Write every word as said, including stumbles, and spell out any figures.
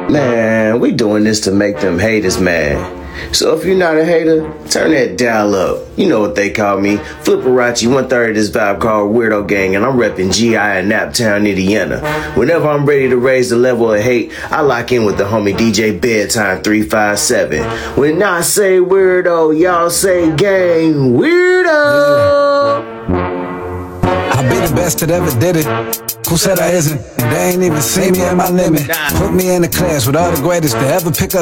Man, we doing this to make them haters mad. So if you're not a hater, turn that dial up. You know what they call me. Flipperachi, one third of this vibe called Weirdo Gang, and I'm repping G I in Naptown, Indiana. Whenever I'm ready to raise the level of hate, I lock in with the homie D J Bedtime three five seven. When I say weirdo, y'all say gang weirdo. I'll be the best that ever did it. Who said I isn't? And they ain't even see me at my limit. Put me in a class with all the greatest to ever pick up